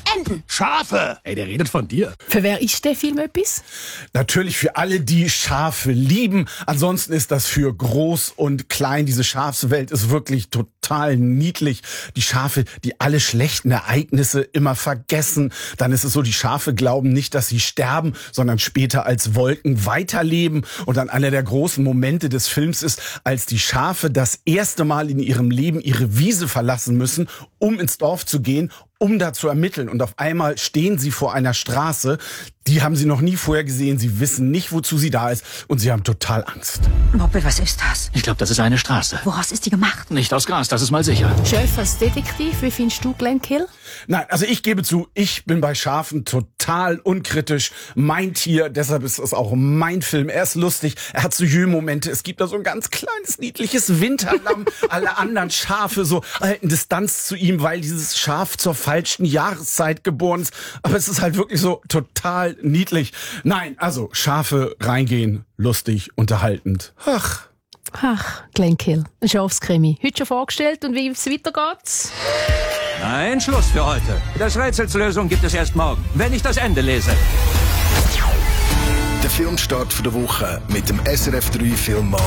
Enten. Schafe! Ey, der redet von dir. Für wer ist der Film etwas? Natürlich für alle, die Schafe lieben. Ansonsten ist das für groß und klein. Diese Schafswelt ist wirklich total niedlich. Die Schafe, die alle schlechten Ereignisse immer vergessen. Dann ist es so, die Schafe glauben nicht, dass sie sterben, sondern später als Wolken weiterleben. Und dann einer der großen Momente des Films ist, als die Schafe das erste Mal in ihrem Leben ihre Wiese verlassen müssen, um ins Dorf zu gehen, um da zu ermitteln. Und auf einmal stehen sie vor einer Straße, die haben sie noch nie vorher gesehen. Sie wissen nicht, wozu sie da ist und sie haben total Angst. Moppe, was ist das? Ich glaube, das ist eine Straße. Woraus ist die gemacht? Nicht aus Gras, das ist mal sicher. Chef als Detektiv, wie findest du Glenn Kill? Nein, also ich gebe zu, ich bin bei Schafen total unkritisch. Mein Tier, deshalb ist es auch mein Film. Er ist lustig, er hat so Momente. Es gibt da so ein ganz kleines, niedliches Winterlamm. Alle anderen Schafe so halten Distanz zu ihm, weil dieses Schaf zur falschen Jahreszeit geboren ist. Aber es ist halt wirklich so total niedlich. Nein, also Schafe reingehen, lustig, unterhaltend. Ach. Glenn Kill, ein Schafskrimi. Heute schon vorgestellt und wie es weitergeht? Nein, Schluss für heute. Das Rätselslösung gibt es erst morgen, wenn ich das Ende lese. Der Filmstart der Woche mit dem SRF 3 Filmmann